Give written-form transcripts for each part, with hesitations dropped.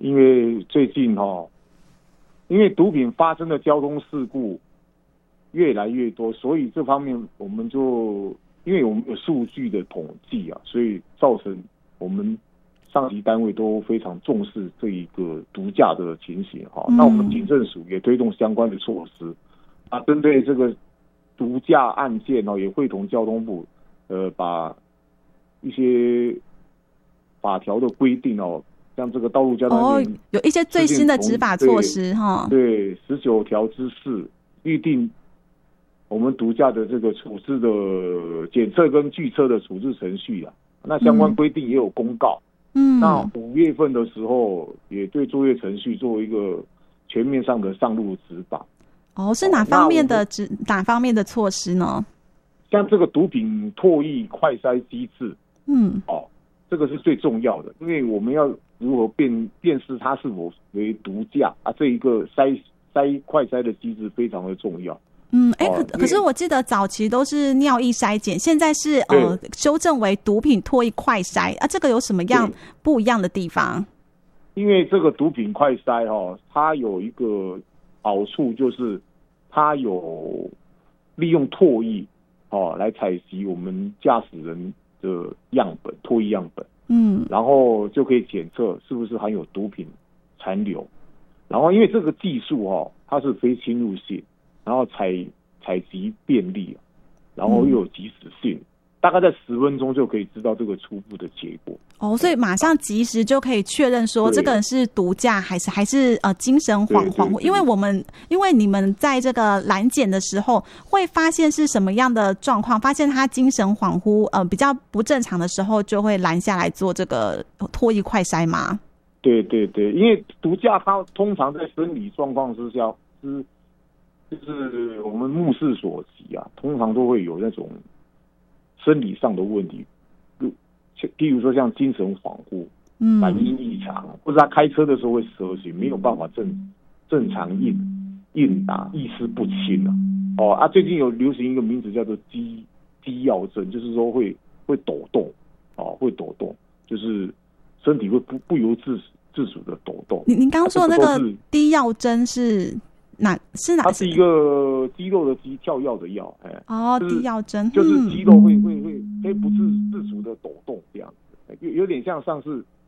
因为最近因为毒品发生的交通事故越来越多，所以这方面我们就因为我们有数据的统计啊，所以造成我们上级单位都非常重视这一个毒驾的情形那我们警政署也推动相关的措施针对这个毒驾案件也会同交通部把一些法条的规定像这个道路交通有一些最新的执法措施对19条之4预定我们毒驾的这个处置的检测跟拒测的处置程序那相关规定也有公告那5月份的时候也对作业程序做一个全面上的上路执法是哪方面的措施呢？ 像这个毒品唾液快筛机制这个是最重要的，因为我们要如何辨识它是否为毒驾这一个快筛的机制非常的重要。 可是我记得早期都是尿液筛检，现在是修正为毒品唾液快筛这个有什么样不一样的地方？ 因为这个毒品快筛它有一个好处，就是它有利用唾液来采集我们驾驶人的样本，唾液样本然后就可以检测是不是含有毒品残留。然后因为这个技术它是非侵入性，然后采集便利然后又有即时性大概在10分钟就可以知道这个初步的结果所以马上及时就可以确认说这个人是毒驾还是精神恍惚。因为你们在这个拦检的时候会发现是什么样的状况，发现他精神恍惚比较不正常的时候，就会拦下来做这个唾液快筛吗？ 对对对，因为毒驾它通常在生理状况之下就是我们目视所及通常都会有那种生理上的问题，譬如说像精神恍惚、反应异常，或者他开车的时候会蛇行，没有办法正常应答，意识不清最近有流行一个名字叫做肌药症，就是说会抖动会抖动，就是身体会不由自主的抖动。 您刚刚说的那个低药针是哪？ 它是一个肌肉的肌，跳药的药。 低药针就是肌肉会不自主的抖动这样子，有点像丧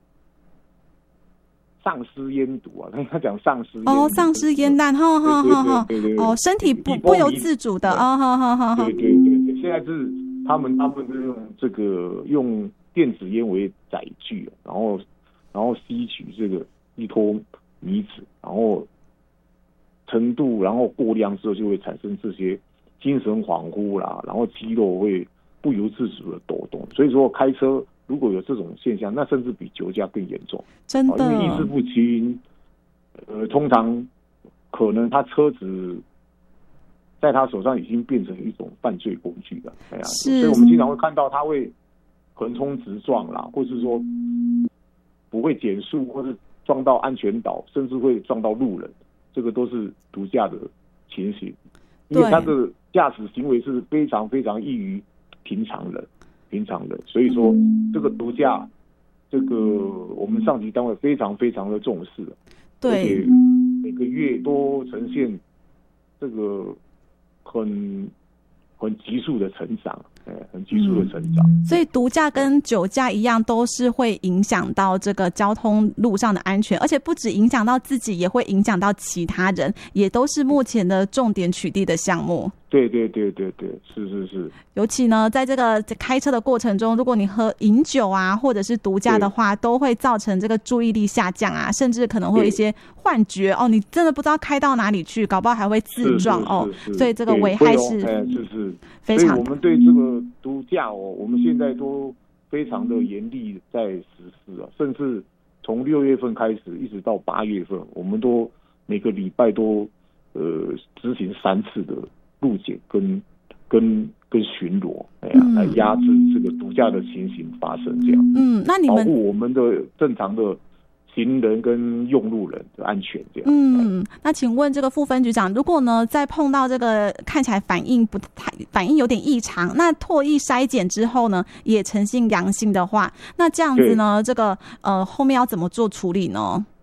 尸烟毒他讲丧尸烟毒丧尸烟弹对身体不由自主的对，现在是他们是用电子烟为载具，然后吸取这个一脱米酯，然后程度，然后过量之后就会产生这些精神恍惚啦，然后肌肉会不由自主的抖动。所以说开车如果有这种现象，那甚至比酒驾更严重。 真的， 因为意识不清，通常可能他车子在他手上已经变成一种犯罪工具了。所以我们经常会看到他会横冲直撞啦，或是说不会减速，或是撞到安全岛，甚至会撞到路人。这个都是毒驾的情形，因为他的驾驶行为是非常非常异于平常人，所以说这个毒驾，这个我们上级单位非常非常的重视， 对， 而且每个月都呈现这个很急速的成长。 所以毒驾跟酒驾一样，都是会影响到这个交通路上的安全，而且不止影响到自己，也会影响到其他人，也都是目前的重点取缔的项目。 对，是。 尤其呢，在这个开车的过程中，如果你饮酒或者是毒驾的话，都会造成这个注意力下降甚至可能会有一些幻觉你真的不知道开到哪里去，搞不好还会自撞所以这个危害是非常。 所以我们对这个毒驾我们现在都非常的严厉在实施甚至从6月份开始一直到8月份，我们都每个礼拜都执行3次的路检跟巡逻，来压制这个毒驾的情形发生，这样， 那你们保护我们的正常的行人跟用路人的安全，这样。 那请问这个副分局长，如果呢在碰到这个看起来反应有点异常，那唾液筛检之后呢也呈现阳性的话，那这样子呢，这个后面要怎么做处理呢？